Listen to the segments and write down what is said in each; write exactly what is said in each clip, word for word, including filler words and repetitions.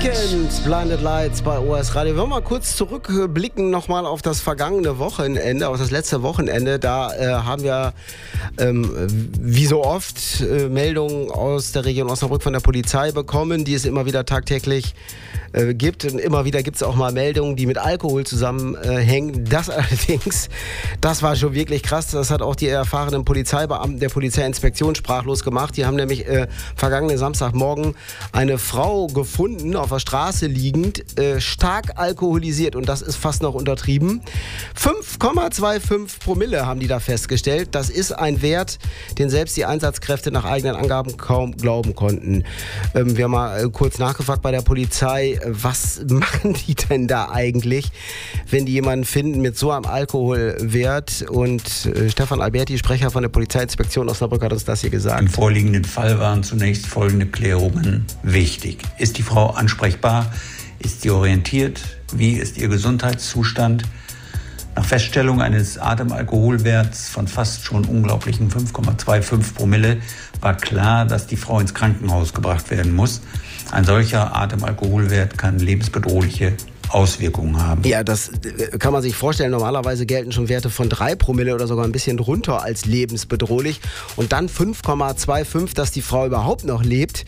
Weekend, Blinded Lights bei O S Radio. Wir wollen mal kurz zurückblicken nochmal auf das vergangene Wochenende, auf das letzte Wochenende. Da äh, haben wir, ähm, wie so oft, äh, Meldungen aus der Region Osnabrück von der Polizei bekommen, die es immer wieder tagtäglich äh, gibt. Und immer wieder gibt es auch mal Meldungen, die mit Alkohol zusammenhängen. Äh, das allerdings, das war schon wirklich krass. Das hat auch die erfahrenen Polizeibeamten der Polizeiinspektion sprachlos gemacht. Die haben nämlich äh, vergangenen Samstagmorgen eine Frau gefunden, auf der Straße liegend, äh, stark alkoholisiert, und das ist fast noch untertrieben. fünf Komma fünfundzwanzig Promille haben die da festgestellt. Das ist ein Wert, den selbst die Einsatzkräfte nach eigenen Angaben kaum glauben konnten. Ähm, wir haben mal äh, kurz nachgefragt bei der Polizei, äh, was machen die denn da eigentlich, wenn die jemanden finden mit so einem Alkoholwert? Und äh, Stefan Alberti, Sprecher von der Polizeiinspektion Osnabrück, hat uns das hier gesagt. Im vorliegenden Fall waren zunächst folgende Klärungen wichtig. Ist die Frau ansprechbar? Ist sie orientiert? Wie ist ihr Gesundheitszustand? Nach Feststellung eines Atemalkoholwerts von fast schon unglaublichen fünf Komma fünfundzwanzig Promille war klar, dass die Frau ins Krankenhaus gebracht werden muss. Ein solcher Atemalkoholwert kann lebensbedrohliche Auswirkungen haben. Ja, das kann man sich vorstellen. Normalerweise gelten schon Werte von drei Promille oder sogar ein bisschen drunter als lebensbedrohlich. Und dann fünf Komma fünfundzwanzig, dass die Frau überhaupt noch lebt.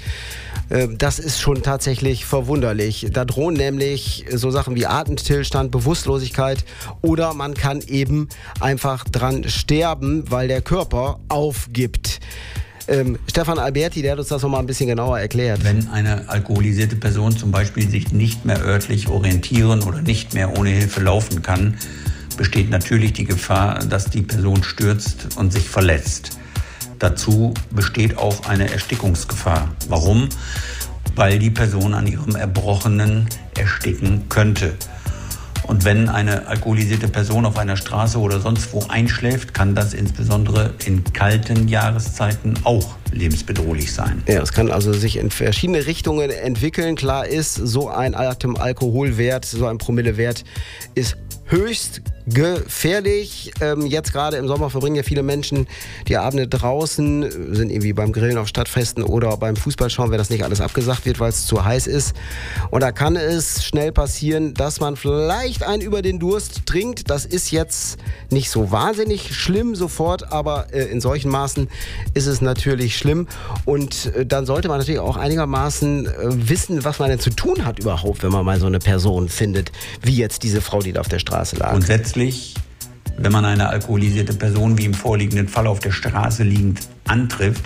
Das ist schon tatsächlich verwunderlich. Da drohen nämlich so Sachen wie Atemstillstand, Bewusstlosigkeit, oder man kann eben einfach dran sterben, weil der Körper aufgibt. Ähm, Stefan Alberti, der hat uns das noch mal ein bisschen genauer erklärt. Wenn eine alkoholisierte Person zum Beispiel sich nicht mehr örtlich orientieren oder nicht mehr ohne Hilfe laufen kann, besteht natürlich die Gefahr, dass die Person stürzt und sich verletzt. Dazu besteht auch eine Erstickungsgefahr. Warum? Weil die Person an ihrem Erbrochenen ersticken könnte. Und wenn eine alkoholisierte Person auf einer Straße oder sonst wo einschläft, kann das insbesondere in kalten Jahreszeiten auch lebensbedrohlich sein. Ja, es kann also sich in verschiedene Richtungen entwickeln. Klar ist, so ein Atemalkoholwert, so ein Promillewert ist höchst gefährlich. Ähm, jetzt gerade im Sommer verbringen ja viele Menschen die Abende draußen, sind irgendwie beim Grillen auf Stadtfesten oder beim Fußballschauen, wenn das nicht alles abgesagt wird, weil es zu heiß ist. Und da kann es schnell passieren, dass man vielleicht einen über den Durst trinkt. Das ist jetzt nicht so wahnsinnig schlimm sofort, aber äh, in solchen Maßen ist es natürlich schlimm. Und äh, dann sollte man natürlich auch einigermaßen äh, wissen, was man denn zu tun hat überhaupt, wenn man mal so eine Person findet, wie jetzt diese Frau, die da auf der Straße lag. Grundsätzlich, wenn man eine alkoholisierte Person wie im vorliegenden Fall auf der Straße liegend antrifft,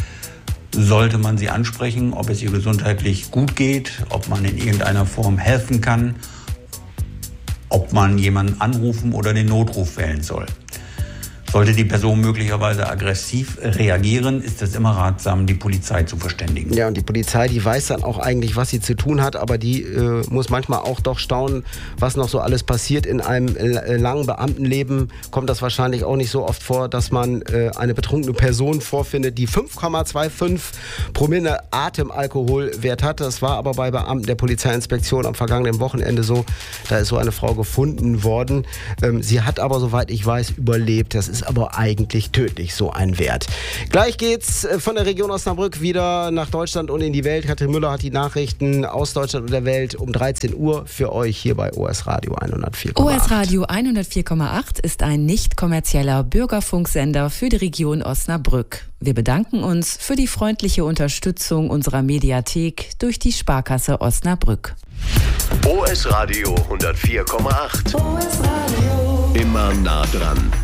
sollte man sie ansprechen, ob es ihr gesundheitlich gut geht, ob man in irgendeiner Form helfen kann, ob man jemanden anrufen oder den Notruf wählen soll. Sollte die Person möglicherweise aggressiv reagieren, ist es immer ratsam, die Polizei zu verständigen. Ja, und die Polizei, die weiß dann auch eigentlich, was sie zu tun hat, aber die äh, muss manchmal auch doch staunen, was noch so alles passiert. In einem äh, langen Beamtenleben kommt das wahrscheinlich auch nicht so oft vor, dass man äh, eine betrunkene Person vorfindet, die fünf Komma fünfundzwanzig Promille Atemalkoholwert hat. Das war aber bei Beamten der Polizeiinspektion am vergangenen Wochenende so. Da ist so eine Frau gefunden worden. Ähm, sie hat aber, soweit ich weiß, überlebt. Das ist aber eigentlich tödlich, so ein Wert. Gleich geht's von der Region Osnabrück wieder nach Deutschland und in die Welt. Katrin Müller hat die Nachrichten aus Deutschland und der Welt um dreizehn Uhr für euch hier bei O S Radio hundertvier Komma acht. O S Radio hundertvier Komma acht ist ein nicht kommerzieller Bürgerfunksender für die Region Osnabrück. Wir bedanken uns für die freundliche Unterstützung unserer Mediathek durch die Sparkasse Osnabrück. O S Radio hundertvier Komma acht. O S Radio. Immer nah dran.